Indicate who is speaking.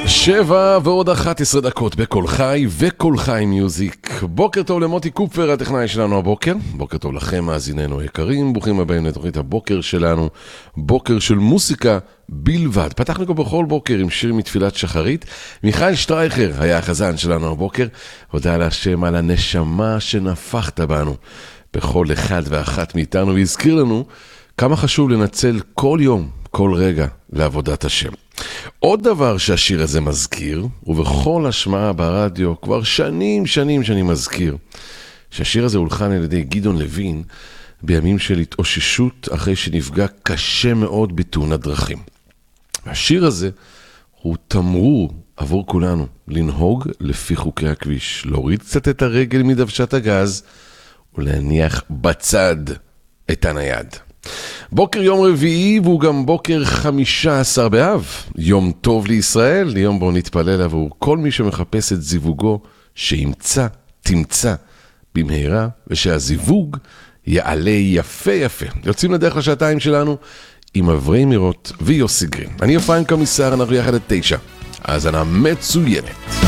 Speaker 1: 7:11 בכל חי וכל חי מיוזיק. בוקר טוב למוטי קופר, הטכנאי שלנו הבוקר. בוקר טוב לכם, מאזיננו היקרים. ברוכים הבאים לתוכנית הבוקר שלנו. בוקר של מוסיקה בלבד. פתחנו כבר בכל בוקר עם שיר מתפילת שחרית. מיכאל שטרייכר היה החזן שלנו הבוקר. הודעה להשם על הנשמה שנפחת בנו בכל אחד ואחת מאיתנו, והזכיר לנו כמה חשוב לנצל כל יום, כל רגע לעבודת השם. עוד דבר שהשיר הזה מזכיר, ובכל השמעה ברדיו כבר שנים שאני מזכיר, שהשיר הזה הולחן על ידי גדעון לוין בימים של התאוששות אחרי שנפגע קשה מאוד בתאונת דרכים. השיר הזה הוא תמרור עבור כולנו לנהוג לפי חוקי הכביש, להוריד קצת את הרגל מדוושת הגז ולהניח בצד את הנייד. בוקר יום רביעי, והוא גם בוקר 15 באב, יום טוב לישראל, יום בו נתפלל עבור כל מי שמחפש את זיווגו, שימצא, תמצא במהרה, ושהזיווג יעלה יפה יפה. יוצאים לדרך לשעתיים שלנו עם אברי מירות ויוסי גרין. אני אפרים קמיסר, אנחנו יחד את 9, האזנה מצוינת.